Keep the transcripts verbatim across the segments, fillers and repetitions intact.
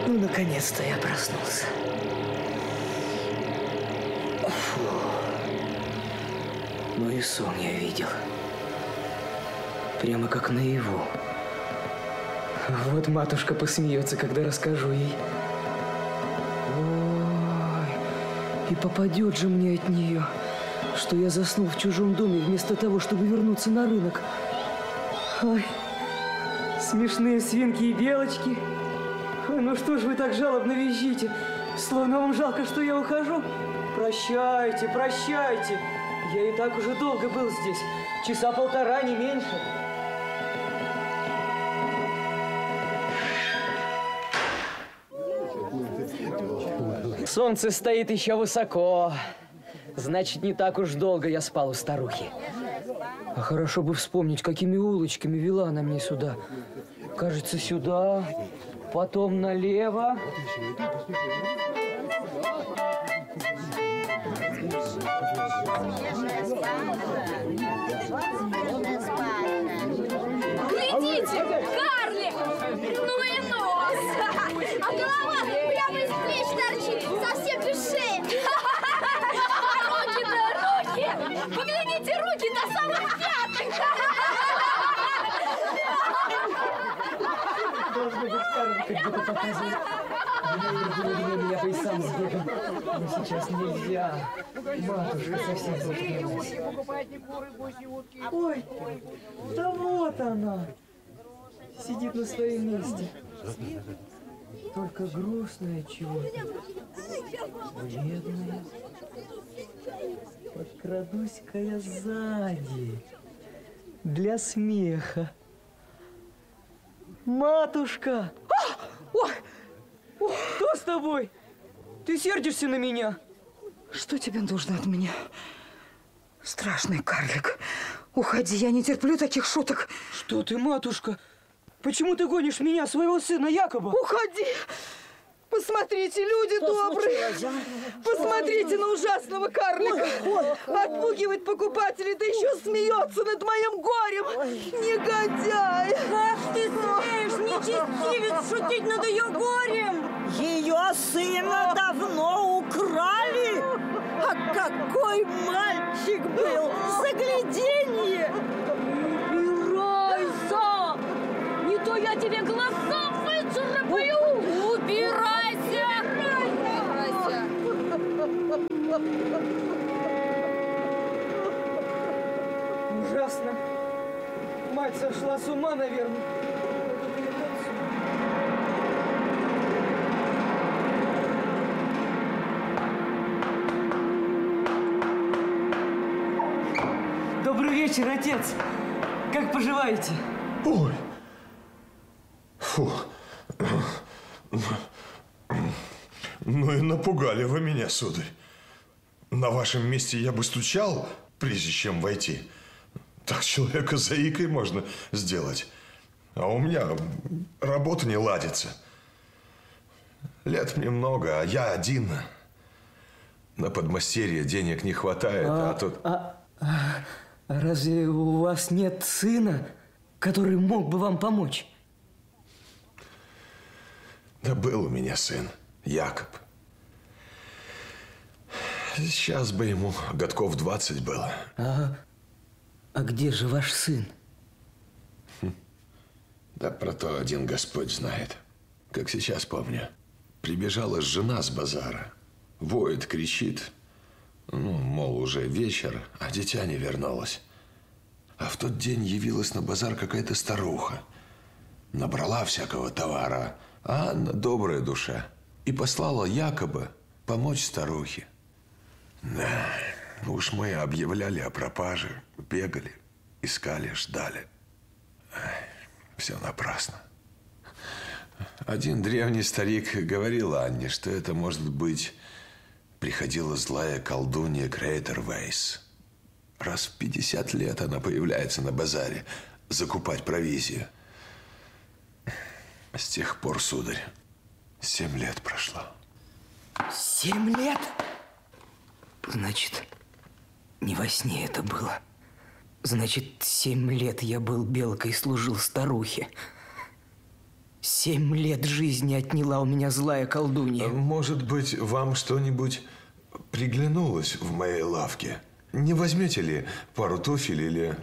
Ну, наконец-то я проснулся. Фу. Ну и сон я видел. Прямо как наяву. Вот матушка посмеется, когда расскажу ей. Ой, и попадет же мне от нее, что я заснул в чужом доме вместо того, чтобы вернуться на рынок. Ой, смешные свинки и белочки. Ой, ну что ж вы так жалобно визжите? Словно вам жалко, что я ухожу? Прощайте, прощайте. Я и так уже долго был здесь. Часа полтора, не меньше. Солнце стоит еще высоко. Значит, не так уж долго я спал у старухи. А хорошо бы вспомнить, какими улочками вела она меня сюда. Кажется, сюда, потом налево. Глядите, карлик! Ну и нос! А голова прямо из плеч торчит, совсем без шеи! Руки-то, руки! Поглядите, руки до самых пяток! Должно быть, карлик как будто показывает. Я бы и сам сбегал, но сейчас нельзя. Матушка совсем заткнулась. Ой, да вот она. Сидит на своем месте. Только грустная чего-то. Бледная. Подкрадусь-ка я сзади. Для смеха. Матушка! А! Ой! Что с тобой? Ты сердишься на меня? Что тебе нужно от меня? Страшный карлик. Уходи, я не терплю таких шуток. Что ты, матушка? Почему ты гонишь меня, своего сына Якоба? Уходи! Посмотрите, люди что добрые! Случилось, а? Посмотрите на ужасного карлика! Ой, ой, отпугивает покупателей, да еще смеется над моим горем! Ой. Негодяй! Как ты смеешь, нечестивец, шутить над ее горем? Ее сына давно украли! А какой мальчик был! Загляденье! Убирайся! Не то я тебе глаза вычеркаю! Убирайся! Ужасно. Мать сошла с ума, наверное. Добрый вечер, отец. Как поживаете? Ой. Фу. Ну и напугали вы меня, сударь. На вашем месте я бы стучал, прежде чем войти. Так человека заикой можно сделать. А у меня работа не ладится. Лет мне много, а я один. На подмастерье денег не хватает, а, а тут... А, а, разве у вас нет сына, который мог бы вам помочь? Да был у меня сын, Якоб. Сейчас бы ему годков двадцать было. А, а где же ваш сын? Хм. Да про то один Господь знает. Как сейчас помню. Прибежала жена с базара. Воет, кричит. Ну, мол, уже вечер, а дитя не вернулось. А в тот день явилась на базар какая-то старуха. Набрала всякого товара, а Анна добрая душа. И послала Якоба помочь старухе. Да, уж мы объявляли о пропаже, бегали, искали, ждали. Все напрасно. Один древний старик говорил Анне, что это, может быть, приходила злая колдунья Грейтер Вейс. Раз в пятьдесят лет она появляется на базаре закупать провизию. С тех пор, сударь, семь лет прошло. Семь лет? Значит, не во сне это было. Значит, семь лет я был белкой и служил старухе. Семь лет жизни отняла у меня злая колдунья. Может быть, вам что-нибудь приглянулось в моей лавке? Не возьмете ли пару туфель или...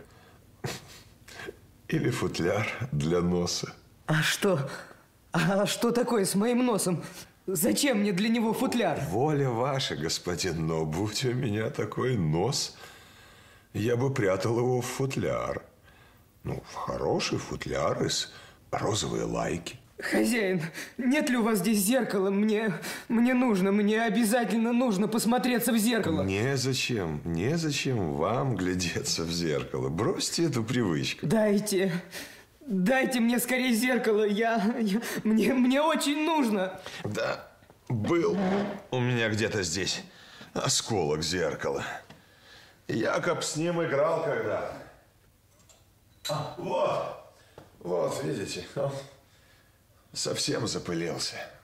или футляр для носа? А что? А что такое с моим носом? Зачем мне для него футляр? Воля ваша, господин, но будь у меня такой нос, я бы прятал его в футляр. Ну, в хороший футляр из розовой лайки. Хозяин, нет ли у вас здесь зеркала? Мне, мне нужно, мне обязательно нужно посмотреться в зеркало. Незачем, незачем вам глядеться в зеркало. Бросьте эту привычку. Дайте, дайте мне скорее зеркало. Я, я мне, мне очень нужно. Да, был у меня где-то здесь осколок зеркала. Якоб с ним играл когда-то. А, вот, вот, видите, он совсем запылился.